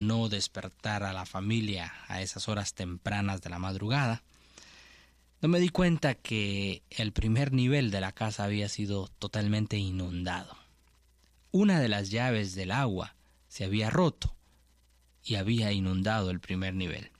no despertar a la familia a esas horas tempranas de la madrugada, no me di cuenta que el primer nivel de la casa había sido totalmente inundado. Una de las llaves del agua se había roto y había inundado el primer nivel.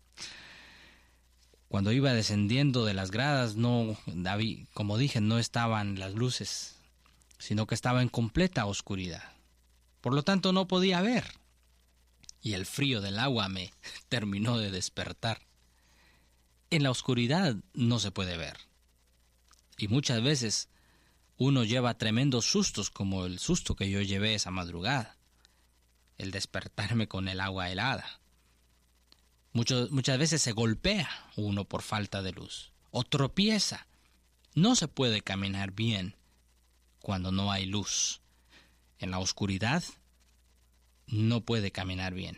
Cuando iba descendiendo de las gradas, como dije, no estaban las luces, sino que estaba en completa oscuridad. Por lo tanto, no podía ver. Y el frío del agua me terminó de despertar. En la oscuridad no se puede ver. Y muchas veces uno lleva tremendos sustos, como el susto que yo llevé esa madrugada. El despertarme con el agua helada. Muchas veces se golpea uno por falta de luz. O tropieza. No se puede caminar bien cuando no hay luz. En la oscuridad no puede caminar bien.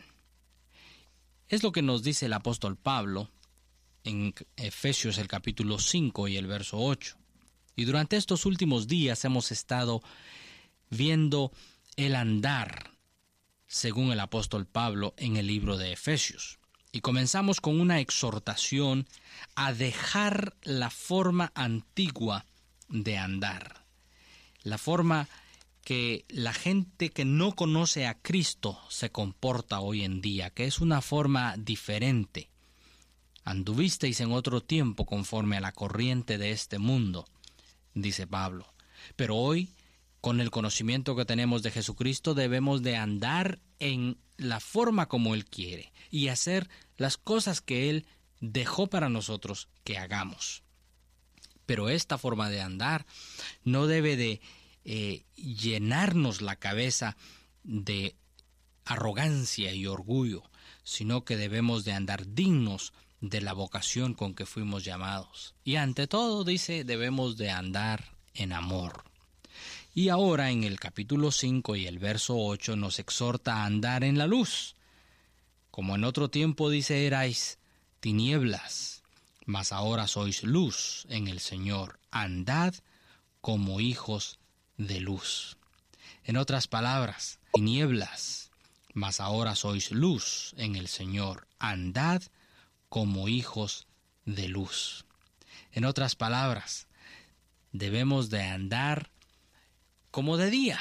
Es lo que nos dice el apóstol Pablo en Efesios el capítulo 5 y el verso 8. Y durante estos últimos días hemos estado viendo el andar, según el apóstol Pablo, en el libro de Efesios. Y comenzamos con una exhortación a dejar la forma antigua de andar. La forma que la gente que no conoce a Cristo se comporta hoy en día, que es una forma diferente. Anduvisteis en otro tiempo conforme a la corriente de este mundo, dice Pablo. Pero hoy, con el conocimiento que tenemos de Jesucristo, debemos de andar en la forma como Él quiere y hacer las cosas que Él dejó para nosotros que hagamos. Pero esta forma de andar no debe de llenarnos la cabeza de arrogancia y orgullo, sino que debemos de andar dignos de la vocación con que fuimos llamados. Y ante todo, dice, debemos de andar en amor. Y ahora en el capítulo 5 y el verso 8 nos exhorta a andar en la luz. Como en otro tiempo, dice, erais tinieblas, mas ahora sois luz en el Señor. Andad como hijos de luz. En otras palabras, tinieblas, mas ahora sois luz en el Señor. Andad como hijos de luz. En otras palabras, debemos de andar como de día,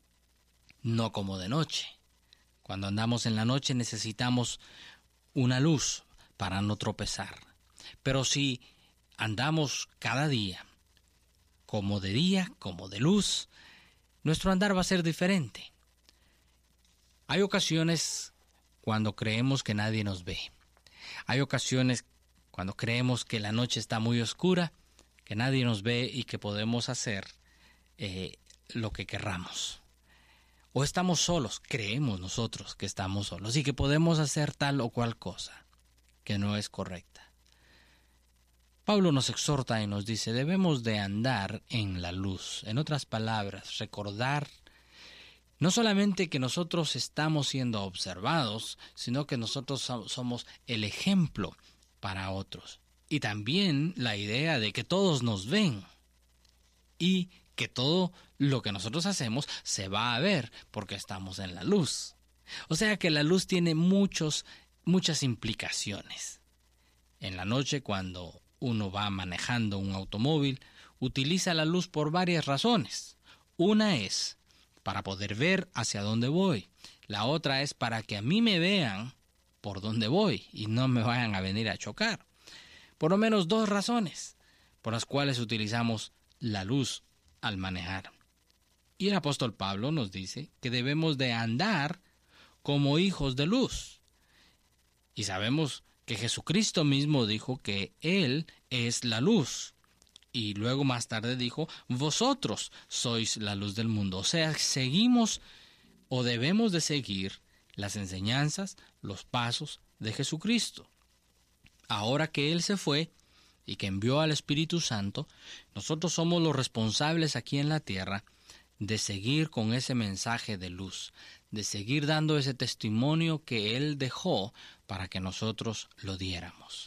no como de noche. Cuando andamos en la noche necesitamos una luz para no tropezar. Pero si andamos cada día, como de día, como de luz, nuestro andar va a ser diferente. Hay ocasiones cuando creemos que nadie nos ve. Hay ocasiones cuando creemos que la noche está muy oscura, que nadie nos ve y que podemos hacer lo que querramos. O estamos solos, creemos nosotros que estamos solos y que podemos hacer tal o cual cosa que no es correcta. Pablo nos exhorta y nos dice, debemos de andar en la luz. En otras palabras, recordar no solamente que nosotros estamos siendo observados, sino que nosotros somos el ejemplo para otros. Y también la idea de que todos nos ven y que todo lo que nosotros hacemos se va a ver porque estamos en la luz. O sea que la luz tiene muchas implicaciones. En la noche, cuando uno va manejando un automóvil, utiliza la luz por varias razones. Una es para poder ver hacia dónde voy. La otra es para que a mí me vean por dónde voy y no me vayan a venir a chocar. Por lo menos 2 razones por las cuales utilizamos la luz al manejar. Y el apóstol Pablo nos dice que debemos de andar como hijos de luz. Y sabemos que Jesucristo mismo dijo que Él es la luz. Y luego más tarde dijo, vosotros sois la luz del mundo. O sea, seguimos o debemos de seguir las enseñanzas, los pasos de Jesucristo. Ahora que Él se fue y que envió al Espíritu Santo, nosotros somos los responsables aquí en la tierra de seguir con ese mensaje de luz, de seguir dando ese testimonio que Él dejó para que nosotros lo diéramos.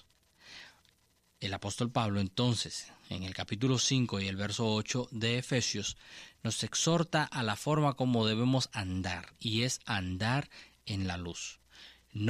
El apóstol Pablo entonces, en el capítulo 5 y el verso 8 de Efesios, nos exhorta a la forma como debemos andar, y es andar en la luz.